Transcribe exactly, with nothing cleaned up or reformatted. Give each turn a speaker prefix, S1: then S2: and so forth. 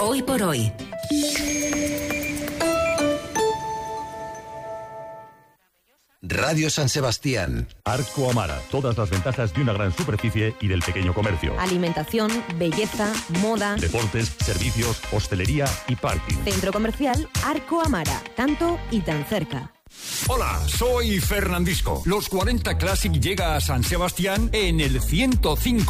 S1: Hoy por hoy.
S2: Radio San Sebastián.
S3: Arco Amara. Todas las ventajas de una gran superficie y del pequeño comercio.
S4: Alimentación, belleza, moda,
S3: deportes, servicios, hostelería y parking.
S4: Centro comercial Arco Amara. Tanto y tan cerca.
S5: Hola, soy Fernandisco. Los cuarenta Classic llega a San Sebastián en el ciento cinco.